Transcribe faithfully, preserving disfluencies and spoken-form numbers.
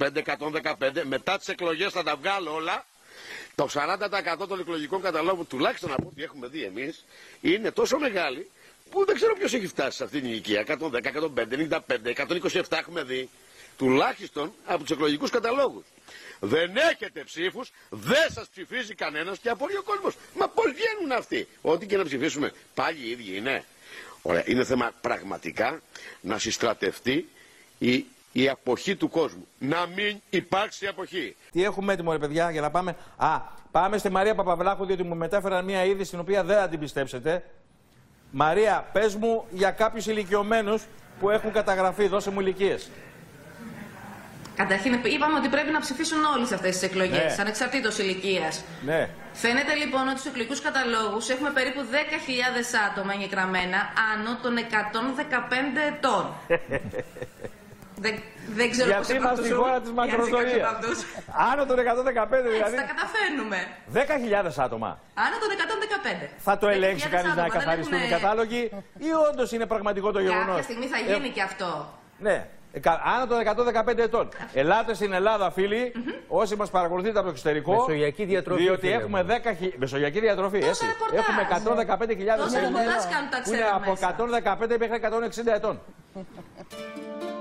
πέντε, εκατόν δεκαπέντε, μετά τις εκλογές θα τα βγάλω όλα. Το σαράντα τοις εκατό των εκλογικών καταλόγων, τουλάχιστον από ό,τι έχουμε δει εμείς, είναι τόσο μεγάλη που δεν ξέρω ποιος έχει φτάσει σε αυτήν την ηλικία. εκατόν δέκα, εκατόν πέντε, ενενήντα πέντε, εκατόν είκοσι επτά έχουμε δει. Τουλάχιστον από τους εκλογικούς καταλόγους. Δεν έχετε ψήφους, δεν σας ψηφίζει κανένας και απορεί ο κόσμος. Μα πώς βγαίνουν αυτοί? Ό,τι και να ψηφίσουμε, πάλι οι ίδιοι είναι. Ωραία, είναι θέμα πραγματικά να συστρατευτεί η, η αποχή του κόσμου. Να μην υπάρξει αποχή. Τι έχουμε έτοιμο, ρε παιδιά, για να πάμε? Α, πάμε στη Μαρία Παπαβλάχου, διότι μου μετέφεραν μια είδηση την οποία δεν θα την πιστέψετε. Μαρία, πες μου για κάποιους ηλικιωμένους που έχουν καταγραφεί, δώσε μου ηλικίες. Καταρχήν, είπαμε ότι πρέπει να ψηφίσουν όλοι σε αυτές τις εκλογές, ναι, ανεξαρτήτως ηλικίας. Ναι. Φαίνεται λοιπόν ότι στους εκλογικούς καταλόγους έχουμε περίπου δέκα χιλιάδες άτομα εγγεγραμμένα άνω των εκατόν δεκαπέντε ετών. δεν, δεν ξέρω πώς Γιατί είμαστε στη χώρα της μακροζωίας. Άνω των εκατόν δεκαπέντε δηλαδή. Έτσι, τα καταφέρνουμε. δέκα χιλιάδες άτομα. Άνω των εκατόν δεκαπέντε. Θα το ελέγξει κανείς να καθαριστούν έχουν... οι κατάλογοι ή όντως είναι πραγματικό το γεγονός? Κάποια στιγμή θα γίνει ε... και αυτό. Ναι. Άνω των εκατόν δεκαπέντε ετών. Ελάτε στην Ελλάδα, φίλοι, mm-hmm. όσοι μας παρακολουθείτε από το εξωτερικό. Μεσογειακή διατροφή. Διότι έχουμε δέκα χιλιάδες. Μεσογειακή διατροφή, έτσι. Έχουμε εκατόν δεκαπέντε χιλιάδες Τόσα ρεπορτάζ κάνουν, τα που είναι από εκατόν δεκαπέντε μέχρι εκατόν εξήντα ετών.